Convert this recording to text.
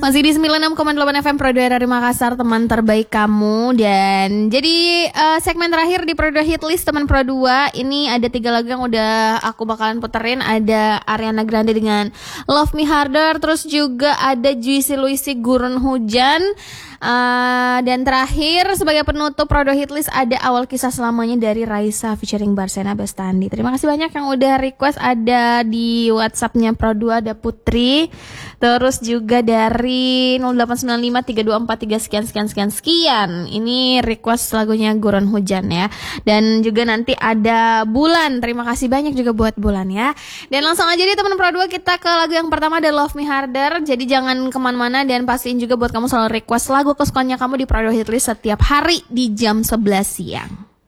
Masih di 96,8 FM Pro 2 dari Makassar, teman terbaik kamu. Dan jadi segmen terakhir di Pro 2 Hitlist teman Pro 2. Ini ada 3 lagu yang udah aku bakalan puterin. Ada Ariana Grande dengan Love Me Harder, terus juga ada Juicy Luicy Gurun Hujan. Dan terakhir sebagai penutup Pro 2 Hitlist ada Awal Kisah Selamanya dari Raisa featuring Barsena Bestandi. Terima kasih banyak yang udah request. Ada di WhatsAppnya Pro 2 ada Putri, terus juga dari 0895 sekian. Ini request lagunya Gurun Hujan ya. Dan juga nanti ada Bulan. Terima kasih banyak juga buat Bulan ya. Dan langsung aja deh teman Pro 2, kita ke lagu yang pertama, ada Love Me Harder. Jadi jangan kemana-mana dan pastiin juga buat kamu selalu request lagu kesukaannya kamu di Pro 2 Hitlist setiap hari di jam 11 siang.